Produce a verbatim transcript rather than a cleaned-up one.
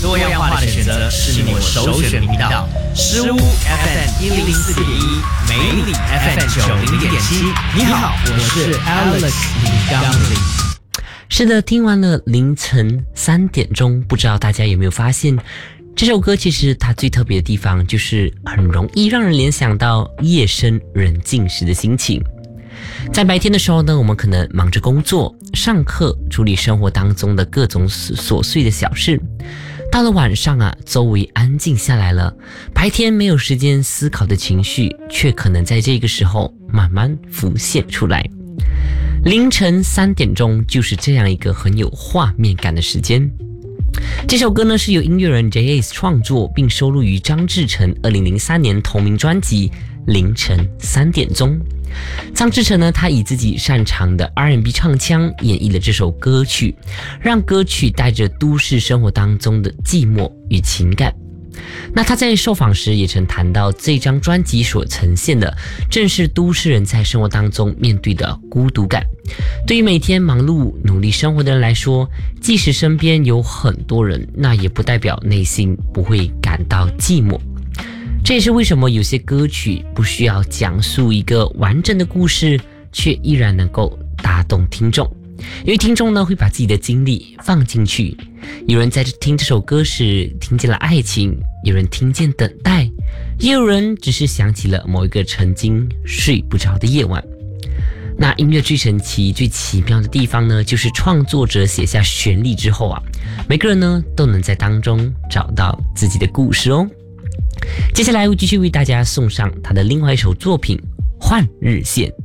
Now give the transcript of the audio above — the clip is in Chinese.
多样化的选择是你我首选频道。诗屋 F M 一零四点一，美里 F M 九零点七。你好，我是 Alex 李刚林。 是的，听完了凌晨三点钟，不知道大家有没有发现，这首歌其实它最特别的地方就是很容易让人联想到夜深人静时的心情。在白天的时候呢，我们可能忙着工作、上课，处理生活当中的各种琐碎的小事。到了晚上啊，周围安静下来了，白天没有时间思考的情绪，却可能在这个时候慢慢浮现出来。凌晨三点钟就是这样一个很有画面感的时间。这首歌呢是由音乐人 J Ace 创作，并收录于张志成二零零三年同名专辑《凌晨三点钟》。张志成呢，他以自己擅长的 R and B 唱腔演绎了这首歌曲，让歌曲带着都市生活当中的寂寞与情感。那他在受访时也曾谈到，这张专辑所呈现的正是都市人在生活当中面对的孤独感。对于每天忙碌努力生活的人来说，即使身边有很多人，那也不代表内心不会感到寂寞。这也是为什么有些歌曲不需要讲述一个完整的故事，却依然能够打动听众。因为听众呢会把自己的经历放进去，有人在听这首歌时听见了爱情，有人听见等待，也有人只是想起了某一个曾经睡不着的夜晚。那音乐最神奇最奇妙的地方呢，就是创作者写下旋律之后啊，每个人呢都能在当中找到自己的故事哦。接下来我继续为大家送上他的另外一首作品《换日线》。